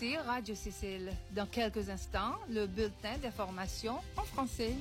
ici Radio Cécile. Dans quelques instants, le bulletin d'information en français.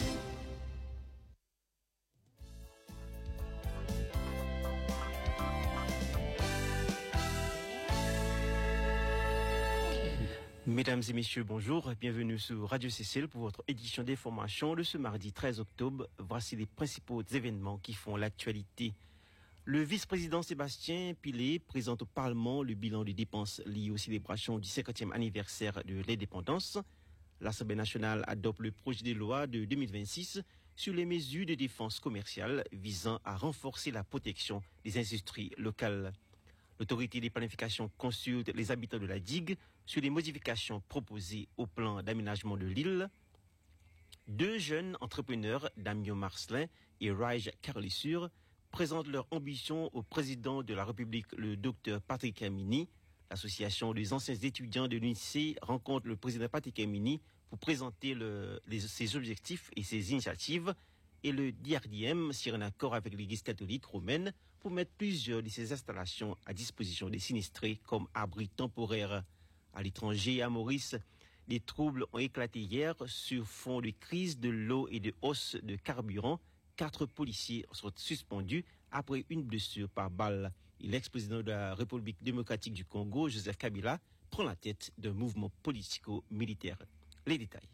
Mesdames et messieurs, bonjour. Bienvenue sur Radio Cécile pour votre édition d'information de ce mardi 13 octobre. Voici les principaux événements qui font l'actualité. Le vice-président Sébastien Pillet présente au Parlement le bilan des dépenses liées aux célébrations du 50e anniversaire de l'indépendance. L'Assemblée nationale adopte le projet de loi de 2026 sur les mesures de défense commerciale visant à renforcer la protection des industries locales. L'autorité des planifications consulte les habitants de la digue sur les modifications proposées au plan d'aménagement de l'île. Deux jeunes entrepreneurs, Damien Marcelin et Raj Carlissure, présentent leur ambition au président de la République, le docteur Patrick Hermini. L'association des anciens étudiants de l'UNICE rencontre le président Patrick Hermini pour présenter ses objectifs et ses initiatives. Et le DRDM s'y en accord avec l'Église catholique romaine pour mettre plusieurs de ces installations à disposition des sinistrés comme abris temporaires. À l'étranger et à Maurice, des troubles ont éclaté hier sur fond de crise de l'eau et de hausse de carburant. 4 policiers sont suspendus après une blessure par balle. Et l'ex-président de la République démocratique du Congo, Joseph Kabila, prend la tête d'un mouvement politico-militaire. Les détails.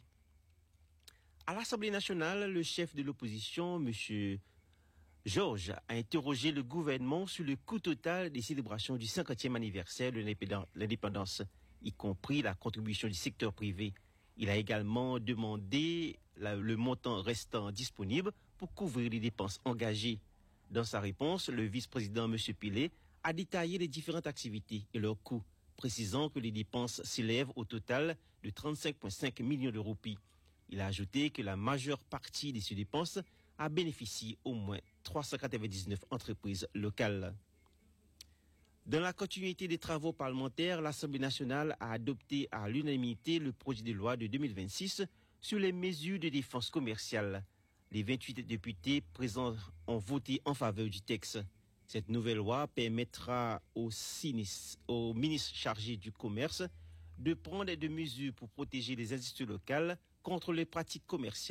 À l'Assemblée nationale, le chef de l'opposition, M. Georges, a interrogé le gouvernement sur le coût total des célébrations du 50e anniversaire de l'indépendance, y compris la contribution du secteur privé. Il a également demandé le montant restant disponible pour couvrir les dépenses engagées. Dans sa réponse, le vice-président M. Pillet a détaillé les différentes activités et leurs coûts, précisant que les dépenses s'élèvent au total de 35,5 millions de roupies. Il a ajouté que la majeure partie de ces dépenses a bénéficié au moins 399 entreprises locales. Dans la continuité des travaux parlementaires, l'Assemblée nationale a adopté à l'unanimité le projet de loi de 2026 sur les mesures de défense commerciale. Les 28 députés présents ont voté en faveur du texte. Cette nouvelle loi permettra au ministre chargé du commerce de prendre des mesures pour protéger les industries locales contre les pratiques commerciales